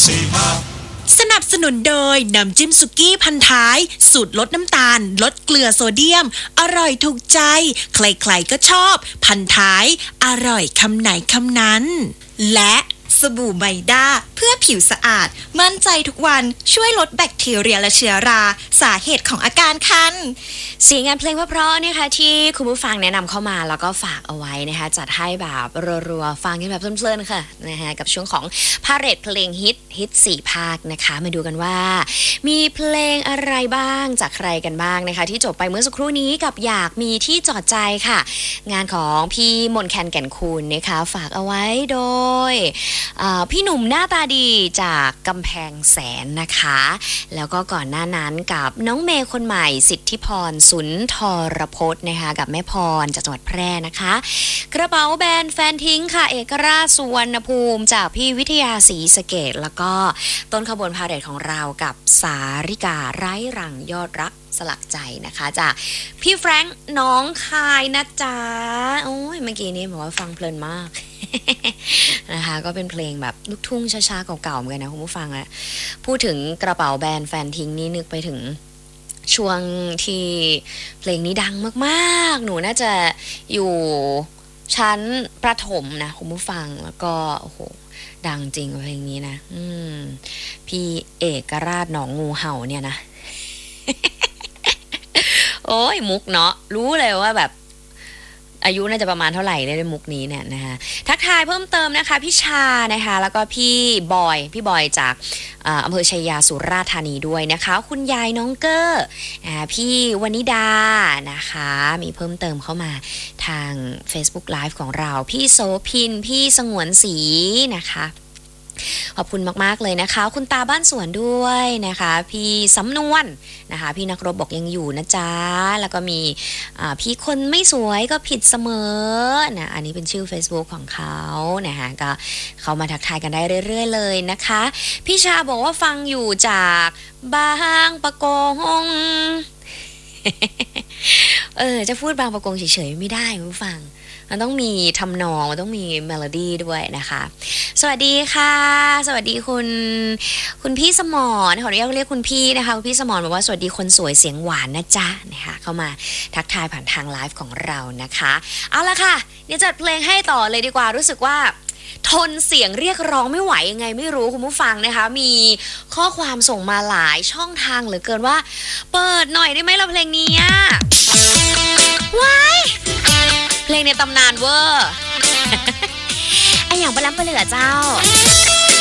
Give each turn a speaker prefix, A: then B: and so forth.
A: สนับสนุนโดยน้ำจิ้มสุกี้พันท้ายสูตรลดน้ำตาลลดเกลือโซเดียมอร่อยถูกใจใครๆก็ชอบพันท้ายอร่อยคำไหนคำนั้นและสบู่ไมด้าเพื่อผิวสะอาดมั่นใจทุกวันช่วยลดแบคทีเรียและเชื้อราสาเหตุของอาการคัน
B: เสียงงานเพลงเพราะๆนะคะที่คุณผู้ฟังแนะนำเข้ามาแล้วก็ฝากเอาไว้นะคะจัดให้แบบรัวๆฟังกันแบบเพลินๆค่ะนะคะกับช่วงของพาเหรดเพลงฮิต4ภาคนะคะมาดูกันว่ามีเพลงอะไรบ้างจากใครกันบ้างนะคะที่จบไปเมื่อสักครู่นี้กับอยากมีที่จอดใจค่ะงานของพี่มนต์แคนแก่นคูณนะคะฝากเอาไว้โดยพี่หนุ่มหน้าตาดีจากกำแพงแสนนะคะแล้วก็ก่อนหน้านั้นกับน้องเมย์คนใหม่สิทธิพรสุนทรพจน์นะคะกับแม่พรจากจังหวัดแพร่นะคะกระเป๋าแบรนด์แฟนทิ้งค่ะเอกราชสุวรรณภูมิจากพี่วิทยาศรีสะเกษแล้วก็ต้นขบวนพาเหรดของเรากับสาริกาไร้รังยอดรักสลักใจนะคะจากพี่แฟรงค์น้องคายนะจ๊ะโอ้ยเมื่อกี้นี้บอกว่าฟังเพลินมาก นะคะก็เป็นเพลงแบบลูกทุ่งช้าๆเก่าๆเหมือนกันนะคุณผู้ฟังอะพูดถึงกระเป๋าแบรนด์แฟนทิ้งนี่นึกไปถึงช่วงที่เพลงนี้ดังมากๆหนูน่าจะอยู่ชั้นประถมนะคุณผู้ฟังแล้วก็โอ้โหดังจริงเพลงนี้นะพี่เอกราชหนองงูเห่าเนี่ยนะ โอ้ยมุกเนาะรู้เลยว่าแบบอายุน่าจะประมาณเท่าไหร่ได้มุกนี้เนี่ยนะคะทักทายเพิ่มเติมนะคะพี่ชานะคะแล้วก็พี่บอยจากอำเภอชัยยาสุราษฎร์ธานีด้วยนะคะคุณยายน้องเกอร์พี่วนิดานะคะมีเพิ่มเติมเข้ามาทาง Facebook Live ของเราพี่โสพินพี่สงวนศรีนะคะขอบคุณมากๆเลยนะคะคุณตาบ้านสวนด้วยนะคะพี่สำนวนนะคะพี่นักรบบอกยังอยู่นะจ๊ะแล้วก็มีพี่คนไม่สวยก็ผิดเสมอนะอันนี้เป็นชื่อ Facebook ของเขานะคะก็เขามาทักทายกันได้เรื่อยๆเลยนะคะพี่ชาบอกว่าฟังอยู่จากบางปะกง จะพูดบางปะกงเฉยๆไม่ได้คุณผู้ฟังมันต้องมีทำนองมันต้องมีเมโลดี้ด้วยนะคะสวัสดีค่ะสวัสดีคุณพี่สมรขออนุญาตเรียกคุณพี่นะคะคุณพี่สมรบอกว่าสวัสดีคนสวยเสียงหวานนะจ๊ะนะคะเข้ามาทักทายผ่านทางไลฟ์ของเรานะคะเอาละค่ะเดี๋ยวจัดเพลงให้ต่อเลยดีกว่ารู้สึกว่าทนเสียงเรียกร้องไม่ไหวยังไงไม่รู้คุณผู้ฟังนะคะมีข้อความส่งมาหลายช่องทางเหลือเกินว่าเปิดหน่อยได้ไหมเราเพลงนี้ว้ายเพลงในตำนานเวอร์ไออย่างปลาล้ำปลาเหลือเจ้า